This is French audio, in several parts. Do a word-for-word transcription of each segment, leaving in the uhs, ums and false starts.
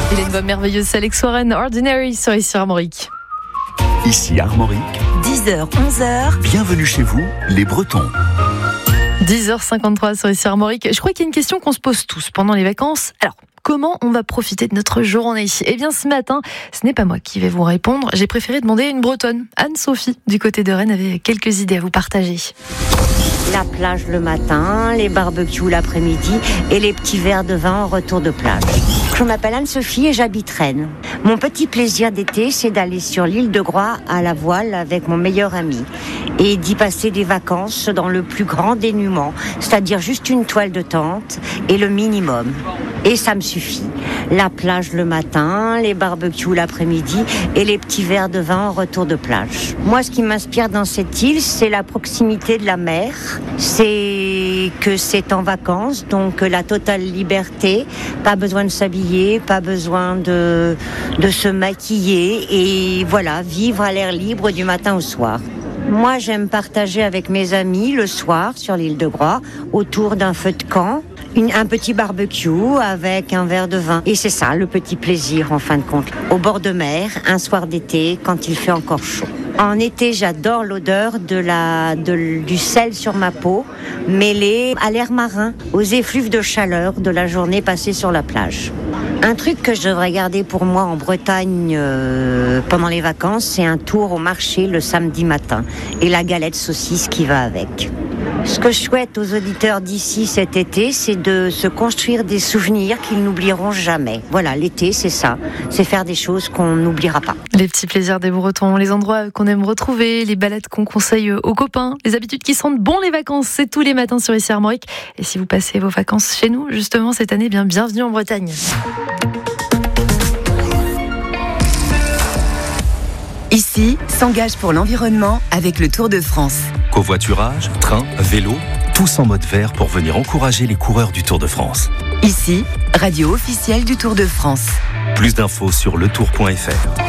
Il a une voix merveilleuse, c'est Alex Warren, Ordinary sur ici Armorique. Ici Armorique, dix heures, onze heures. Bienvenue chez vous, les Bretons. dix heures cinquante-trois sur ici Armorique. Je crois qu'il y a une question qu'on se pose tous pendant les vacances. Alors, comment on va profiter de notre journée ? Eh bien, ce matin, ce n'est pas moi qui vais vous répondre. J'ai préféré demander à une Bretonne, Anne-Sophie, du côté de Rennes, avait quelques idées à vous partager. La plage le matin, les barbecues l'après-midi et les petits verres de vin en retour de plage. Je m'appelle Anne-Sophie et j'habite Rennes. Mon petit plaisir d'été, c'est d'aller sur l'île de Groix à la voile avec mon meilleur ami et d'y passer des vacances dans le plus grand dénuement, c'est-à-dire juste une toile de tente et le minimum. Et ça me suffit. La plage le matin, les barbecues l'après-midi et les petits verres de vin en retour de plage. Moi, ce qui m'inspire dans cette île, c'est la proximité de la mer. C'est que c'est en vacances, donc la totale liberté. Pas besoin de s'habiller, pas besoin de, de se maquiller. Et voilà, vivre à l'air libre du matin au soir. Moi, j'aime partager avec mes amis le soir sur l'île de Groix, autour d'un feu de camp. Une, un petit barbecue avec un verre de vin. Et c'est ça, le petit plaisir, en fin de compte. Au bord de mer, un soir d'été, quand il fait encore chaud. En été, j'adore l'odeur de la, de, du sel sur ma peau, mêlé à l'air marin, aux effluves de chaleur de la journée passée sur la plage. Un truc que je devrais garder pour moi en Bretagne euh, pendant les vacances, c'est un tour au marché le samedi matin et la galette saucisse qui va avec. Ce que je souhaite aux auditeurs d'ici cet été, c'est de se construire des souvenirs qu'ils n'oublieront jamais. Voilà, l'été, c'est ça. C'est faire des choses qu'on n'oubliera pas. Les petits plaisirs des Bretons, les endroits qu'on aime retrouver, les balades qu'on conseille aux copains, les habitudes qui sentent bon les vacances, c'est tous les matins sur ici Armorique. Et si vous passez vos vacances chez nous, justement, cette année, bien bienvenue en Bretagne. Ici, s'engage pour l'environnement avec le Tour de France. Covoiturage, train, vélo, tous en mode vert pour venir encourager les coureurs du Tour de France. Ici, radio officielle du Tour de France. Plus d'infos sur le tour point f r.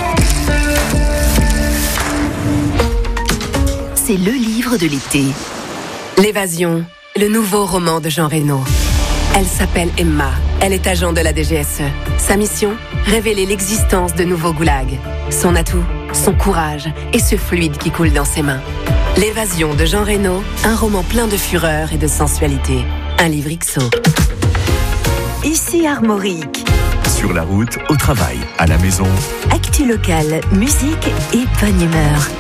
C'est le livre de l'été. L'évasion, le nouveau roman de Jean Reno. Elle s'appelle Emma. Elle est agent de la D G S E. Sa mission, révéler l'existence de nouveaux goulags. Son atout, son courage et ce fluide qui coule dans ses mains. L'évasion de Jean Reno, un roman plein de fureur et de sensualité. Un livre X O. Ici Armorique. Sur la route, au travail, à la maison. Actu locale, musique et bonne humeur.